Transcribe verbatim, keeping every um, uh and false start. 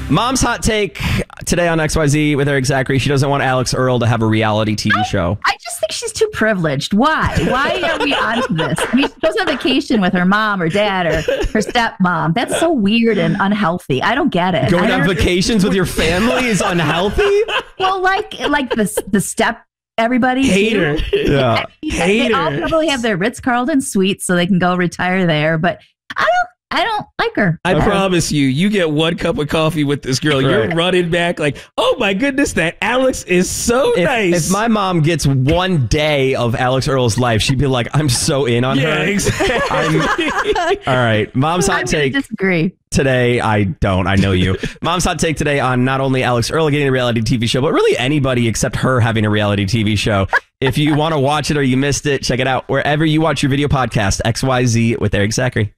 Mom's hot take today on X Y Z with Eric Zachary. She doesn't want Alex Earl to have a reality T V show. I just think she's too privileged. Why? Why are we onto this? I mean, she goes on vacation with her mom or dad or her stepmom. That's so weird and unhealthy. I don't get it. Going on vacations with your family is unhealthy? Well, like like the, the step everybody. Hater. Yeah. They all probably have their Ritz-Carlton suites so they can go retire there. But I don't I don't like her. I Okay. promise you, you get one cup of coffee with this girl. Right. You're running back like, oh my goodness, that Alex is so If, nice. if my mom gets one day of Alex Earl's life, she'd be like, I'm so in on yeah, her. exactly. I'm- All right. Mom's hot I'm going take to disagree. today. I don't. I know you. Mom's hot take today on not only Alex Earl getting a reality T V show, but really anybody except her having a reality T V show. If you want to watch it or you missed it, check it out wherever you watch your video podcast, X Y Z with Eric Zachary.